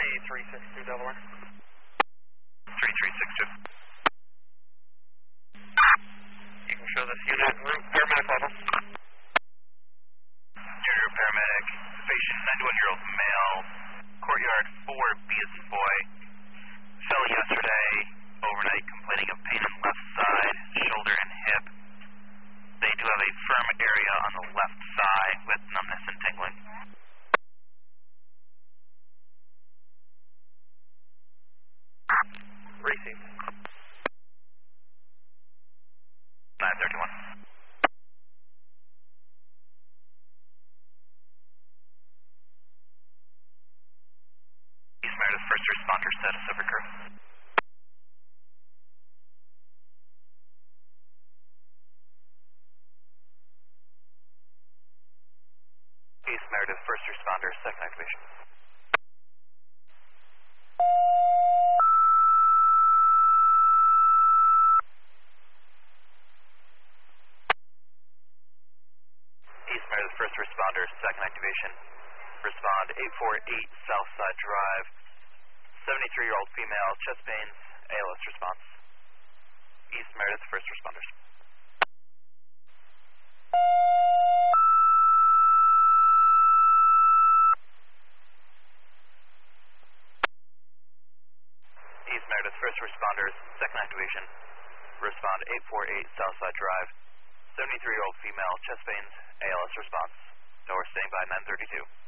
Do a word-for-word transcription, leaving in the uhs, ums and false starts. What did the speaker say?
three six two double one. three three six two. You can show this unit route paramedic level. Your paramedic, patient, ninety-one-year-old male, courtyard four, B as in boy. Fell yesterday, overnight, complaining of pain on left side, shoulder and hip. They do have a firm area on the left side with numbness and tingling. Receive. nine thirty-one. East Meredith, first responder, status of recur. East Meredith, first responder, second activation. East Meredith, first responder, second activation. Respond eight four eight Southside Drive. seventy-three-year-old female, chest pains, A L S response. East Meredith, first responders. East Meredith, first responders, second activation. Respond eight four eight Southside Drive. seventy-three-year-old female, chest pains, A L S response. Door staying by nine thirty-two.